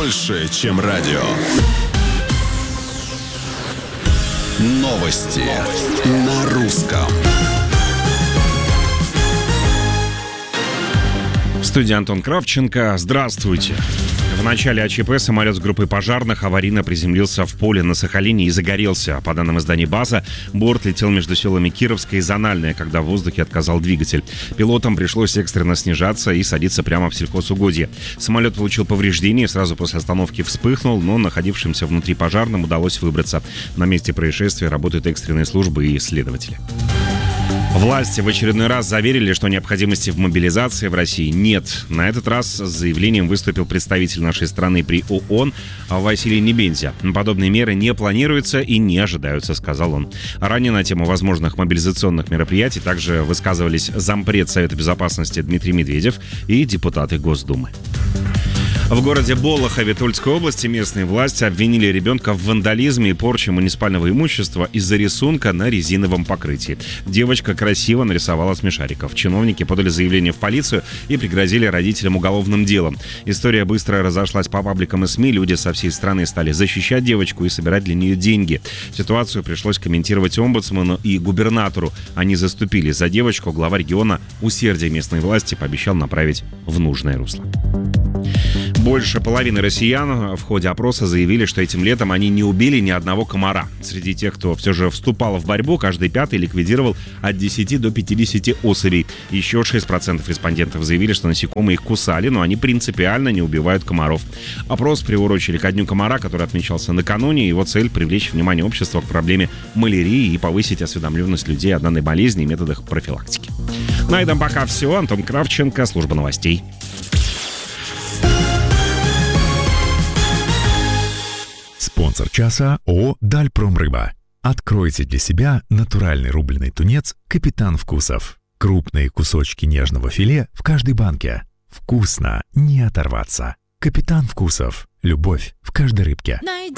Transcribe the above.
больше, чем радио. Новости на русском. В студии Антон Кравченко. Здравствуйте. В начале АЧП самолет с группой пожарных аварийно приземлился в поле на Сахалине и загорелся. По данным издания «База», борт летел между селами Кировское и Зональное, когда в воздухе отказал двигатель. Пилотам пришлось экстренно снижаться и садиться прямо в сельхозугодье. Самолет получил повреждения и сразу после остановки вспыхнул, но находившимся внутри пожарным удалось выбраться. На месте происшествия работают экстренные службы и следователи. Власти в очередной раз заверили, что необходимости в мобилизации в России нет. На этот раз с заявлением выступил представитель нашей страны при ООН Василий Небензя. Подобные меры не планируются и не ожидаются, сказал он. Ранее на тему возможных мобилизационных мероприятий также высказывались зампред Совета Безопасности Дмитрий Медведев и депутаты Госдумы. В городе Болохове Тульской области местные власти обвинили ребенка в вандализме и порче муниципального имущества из-за рисунка на резиновом покрытии. Девочка красиво нарисовала смешариков. Чиновники подали заявление в полицию и пригрозили родителям уголовным делом. История быстро разошлась по пабликам и СМИ. Люди со всей страны стали защищать девочку и собирать для нее деньги. Ситуацию пришлось комментировать омбудсмену и губернатору. Они заступились за девочку. Глава региона усердие местной власти пообещал направить в нужное русло. Больше половины россиян в ходе опроса заявили, что этим летом они не убили ни одного комара. Среди тех, кто все же вступал в борьбу, каждый пятый ликвидировал от 10 до 50 особей. Еще 6% респондентов заявили, что насекомые их кусали, но они принципиально не убивают комаров. Опрос приурочили ко дню комара, который отмечался накануне. Его цель — привлечь внимание общества к проблеме малярии и повысить осведомленность людей о данной болезни и методах профилактики. На этом пока все. Антон Кравченко, служба новостей. Спонсор часа ООО «Дальпромрыба». Откройте для себя натуральный рубленый тунец «Капитан Вкусов». Крупные кусочки нежного филе в каждой банке. Вкусно, не оторваться. «Капитан Вкусов». Любовь в каждой рыбке.